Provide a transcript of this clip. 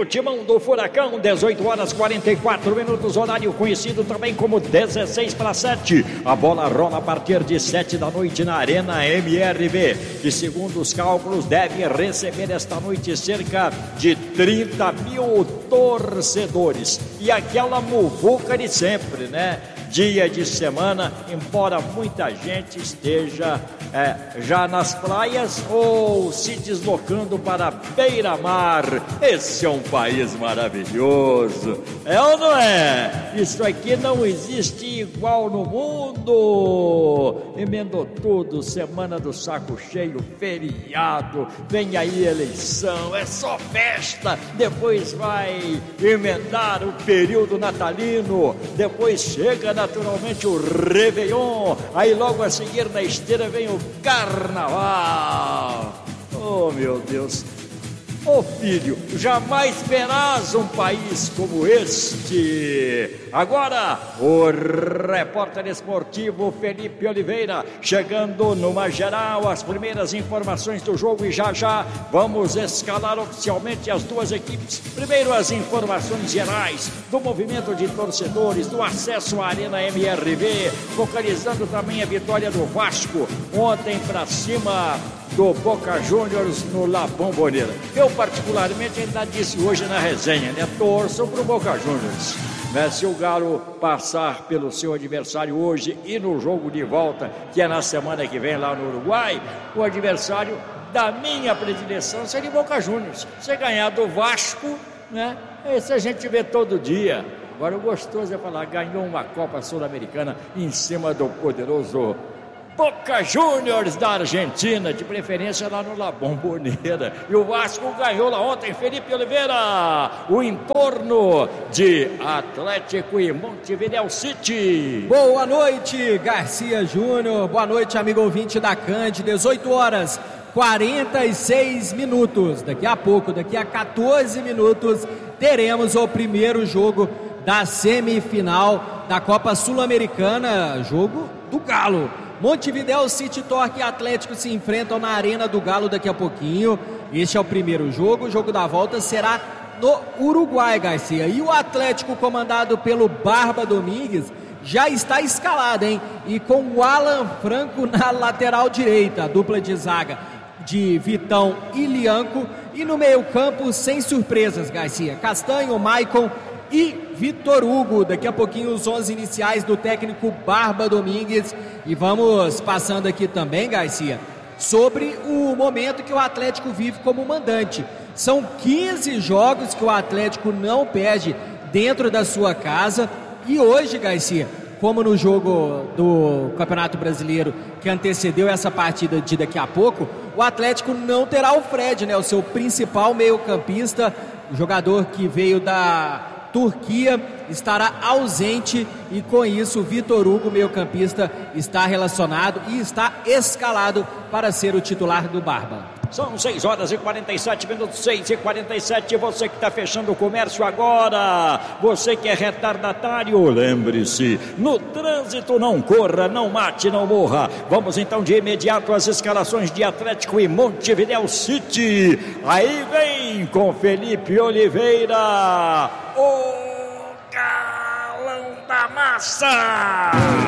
o timão do Furacão, 18 horas 44 minutos, horário conhecido também como 16:07. A bola rola a partir de 7 da noite na Arena MRV, que segundo os cálculos deve receber esta noite cerca de 30 mil torcedores. E aquela muvuca de sempre, né? Dia de semana, embora muita gente esteja já nas praias ou se deslocando para beira-mar. Esse é um país maravilhoso, é ou não é? Isso aqui não existe igual no mundo. Emendou tudo, semana do saco cheio, feriado, vem aí eleição, é só festa. Depois vai emendar o período natalino, depois chega naturalmente o Réveillon, aí logo a seguir na esteira vem o Carnaval. Oh, meu Deus. Ô filho, jamais verás um país como este. Agora, o repórter esportivo Felipe Oliveira, chegando numa geral, as primeiras informações do jogo e já vamos escalar oficialmente as duas equipes. Primeiro as informações gerais do movimento de torcedores, do acesso à Arena MRV, focalizando também a vitória do Vasco ontem para cima do Boca Juniors no La Bombonera. Eu particularmente ainda disse hoje na resenha, né? Torçam pro Boca Juniors. Né? Se o Galo passar pelo seu adversário hoje e no jogo de volta, que é na semana que vem lá no Uruguai, o adversário da minha predileção seria Boca Juniors. Se ganhar do Vasco, né? Esse a gente vê todo dia. Agora o gostoso é falar, ganhou uma Copa Sul-Americana em cima do poderoso Boca Juniors da Argentina, de preferência lá no La Bombonera. E o Vasco ganhou lá ontem, Felipe Oliveira, o entorno de Atlético e Montevidéu City. Boa noite, Garcia Júnior, boa noite, amigo ouvinte da Cande, 18 horas 46 minutos. Daqui a pouco, daqui a 14 minutos, teremos o primeiro jogo da semifinal da Copa Sul-Americana, jogo do Galo. Montevidéu City, Torque e Atlético se enfrentam na Arena do Galo daqui a pouquinho. Este é o primeiro jogo. O jogo da volta será no Uruguai, Garcia. E o Atlético, comandado pelo Barba Domingues, já está escalado, hein? E com o Alan Franco na lateral direita, a dupla de zaga de Vitão e Lianco. E no meio-campo, sem surpresas, Garcia, Castanho, Maicon e Vitor Hugo. Daqui a pouquinho os 11 iniciais do técnico Barba Domingues. E vamos passando aqui também, Garcia, sobre o momento que o Atlético vive como mandante. São 15 jogos que o Atlético não perde dentro da sua casa. E hoje, Garcia, como no jogo do Campeonato Brasileiro que antecedeu essa partida de daqui a pouco, o Atlético não terá o Fred, né, o seu principal meio-campista, o jogador que veio da Turquia, estará ausente e com isso o Vitor Hugo, meio-campista, está relacionado e está escalado para ser o titular do Barba. São 6 horas e 47 minutos, 6h47, você que está fechando o comércio agora, você que é retardatário, lembre-se, no trânsito não corra, não mate, não morra. Vamos então de imediato às escalações de Atlético e Montevidéu City. Aí vem com Felipe Oliveira, o galão da massa.